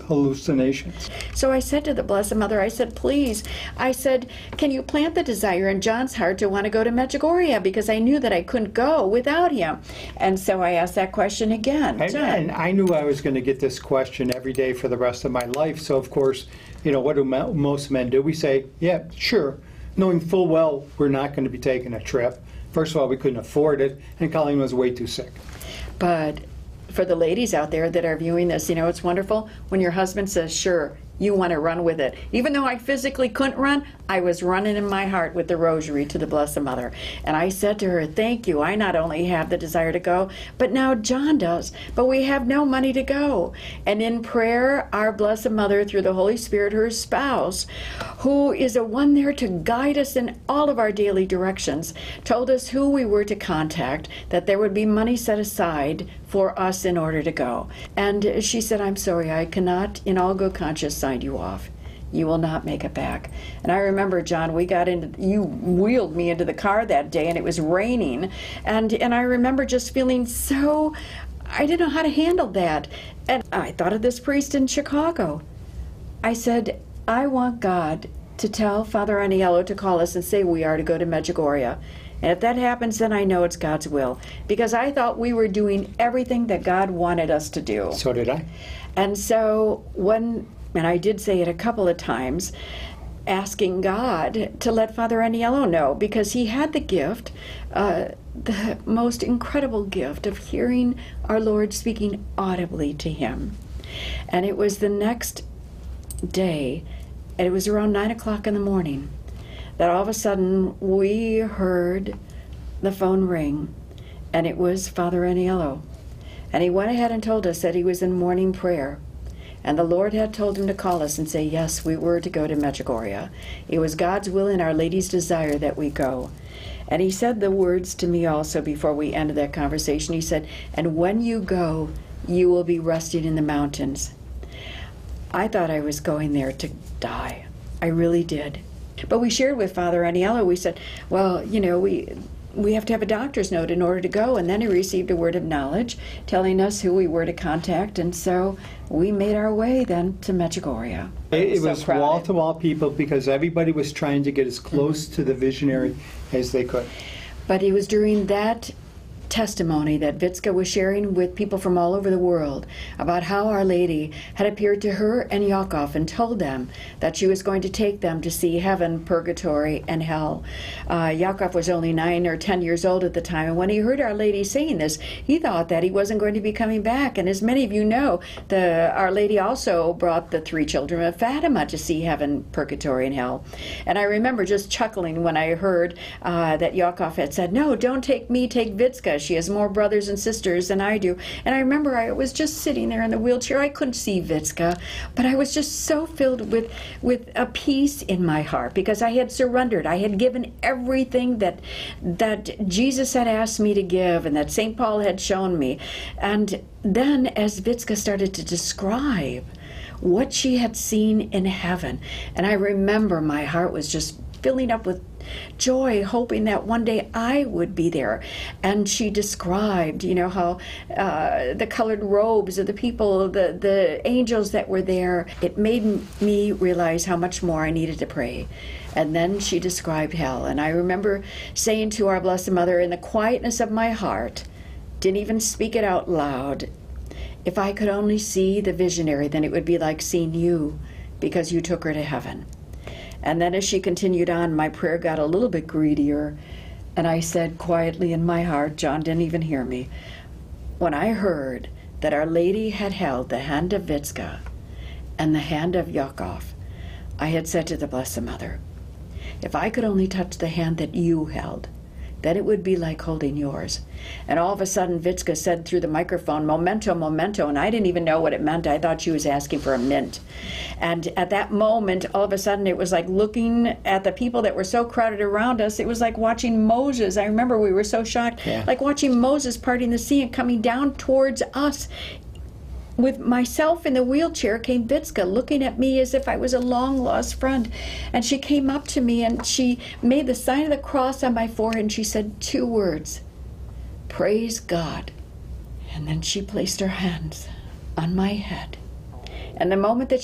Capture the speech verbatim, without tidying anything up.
hallucinations. So I said to the Blessed Mother, I said, please, I said, can you plant the desire in John's heart to want to go to Medjugorje? Because I knew that I couldn't go without him. And so I asked that question again. And, and I knew I was going to get this question every day for the rest of my life. So, of course, you know, what do most men do? We say, yeah, sure, knowing full well we're not going to be taking a trip. First of all, we couldn't afford it, and Colleen was way too sick. But for the ladies out there that are viewing this, you know, it's wonderful when your husband says, sure, you want to run with it. Even though I physically couldn't run, I was running in my heart with the rosary to the Blessed Mother. And I said to her, thank you. I not only have the desire to go, but now John does. But we have no money to go. And in prayer, our Blessed Mother, through the Holy Spirit, her spouse, who is a one there to guide us in all of our daily directions, told us who we were to contact, that there would be money set aside for us in order to go. And she said, I'm sorry, I cannot in all good conscience sign you off. You will not make it back. And I remember, John, we got into, you wheeled me into the car that day, and it was raining. And, and I remember just feeling so, I didn't know how to handle that. And I thought of this priest in Chicago. I said, I want God to tell Father Aniello to call us and say we are to go to Medjugorje. And if that happens, then I know it's God's will. Because I thought we were doing everything that God wanted us to do. So did I. And so when, and I did say it a couple of times, asking God to let Father Aniello know, because he had the gift, uh, the most incredible gift of hearing our Lord speaking audibly to him. And it was the next day, and it was around nine o'clock in the morning, that all of a sudden we heard the phone ring, and it was Father Aniello. And he went ahead and told us that he was in morning prayer. And the Lord had told him to call us and say, yes, we were to go to Medjugorje. It was God's will and Our Lady's desire that we go. And he said the words to me also before we ended that conversation. He said, and when you go, you will be resting in the mountains. I thought I was going there to die. I really did. But we shared with Father Aniello, we said, well, you know, we we have to have a doctor's note in order to go. And then he received a word of knowledge telling us who we were to contact. And so we made our way then to Medjugorje. It, it was wall-to-wall people because everybody was trying to get as close mm-hmm. to the visionary as they could. But it was during that testimony that Vitska was sharing with people from all over the world about how Our Lady had appeared to her and Yakov and told them that she was going to take them to see heaven, purgatory, and hell. Uh, Yakov was only nine or ten years old at the time, and when he heard Our Lady saying this, he thought that he wasn't going to be coming back. And as many of you know, the Our Lady also brought the three children of Fatima to see heaven, purgatory, and hell. And I remember just chuckling when I heard uh, that Yakov had said, no, don't take me, take Vitska. She has more brothers and sisters than I do. And I remember I was just sitting there in the wheelchair. I couldn't see Vitska, but I was just so filled with, with a peace in my heart because I had surrendered. I had given everything that, that Jesus had asked me to give and that Saint Paul had shown me. And then as Vitska started to describe what she had seen in heaven, and I remember my heart was just filling up with joy, hoping that one day I would be there. And she described, you know, how uh, the colored robes of the people, the, the angels that were there. It made me realize how much more I needed to pray. And then she described hell. And I remember saying to our Blessed Mother in the quietness of my heart, didn't even speak it out loud, if I could only see the visionary, then it would be like seeing you because you took her to heaven. And then as she continued on, my prayer got a little bit greedier, and I said quietly in my heart, John didn't even hear me, when I heard that Our Lady had held the hand of Vitska and the hand of Yakov, I had said to the Blessed Mother, if I could only touch the hand that you held, then it would be like holding yours. And all of a sudden, Vitska said through the microphone, memento, memento, and I didn't even know what it meant. I thought she was asking for a mint. And at that moment, all of a sudden, it was like looking at the people that were so crowded around us. It was like watching Moses. I remember we were so shocked, yeah. like watching Moses parting the sea and coming down towards us. With myself in the wheelchair came Vitska, looking at me as if I was a long-lost friend. And she came up to me and she made the sign of the cross on my forehead and she said two words, praise God. And then she placed her hands on my head And the moment that